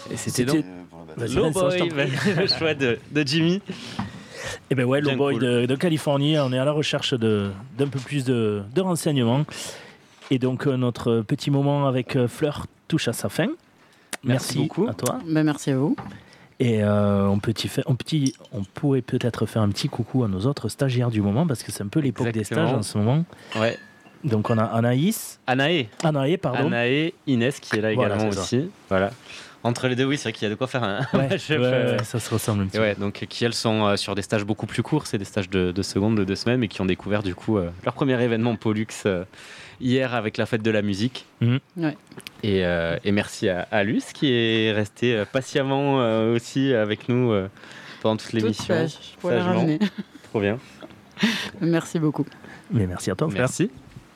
Et c'était donc Low Boy, le choix de Jimmy. Eh ben ouais, Low Bien Boy cool. de Californie. On est à la recherche d'un peu plus de renseignements. Et donc notre petit moment avec Fleur touche à sa fin. Merci beaucoup à toi. Merci à vous. Et on pourrait peut-être faire un petit coucou à nos autres stagiaires du moment, parce que c'est un peu l'époque des stages en ce moment. Ouais. Donc on a Anaïs. Anaé, Inès qui est là Voilà, également c'est ça. aussi. Voilà. Entre les deux, oui, c'est vrai qu'il y a de quoi faire un match-up. Ouais, ça se ressemble un petit peu. Ouais, donc qui elles sont sur des stages beaucoup plus courts, c'est des stages de secondes, de 2 semaines, mais qui ont découvert du coup leur premier événement Pollux hier avec la fête de la musique. Ouais. Et merci à Luce qui est resté patiemment aussi avec nous pendant toute l'émission. Je pourrais la Sagement. ramener. Trop bien. Merci beaucoup. Mais merci à toi, frère. Merci.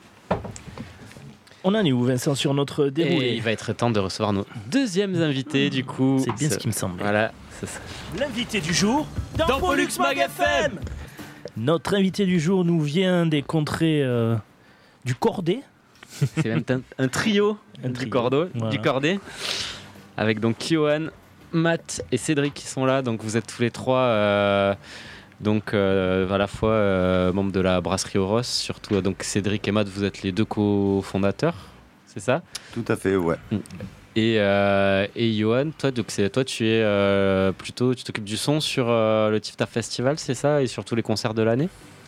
On en est où, Vincent, sur notre déroulé? Et il va être temps de recevoir nos deuxièmes invités du coup. C'est bien ce qui me semblait. Voilà, c'est ça. L'invité du jour Dans Pollux Mag FM. Notre invité du jour nous vient des contrées du Corday. C'est même un trio, du Corday, avec donc Kiohan, Matt et Cédric qui sont là. Donc vous êtes tous les trois à la fois membres de la brasserie Oros, surtout donc Cédric et Matt, vous êtes les deux cofondateurs, c'est ça? Tout à fait, ouais. Et Johan, toi tu es plutôt, tu t'occupes du son sur le Tifta Festival, c'est ça, et sur tous les concerts de l'année?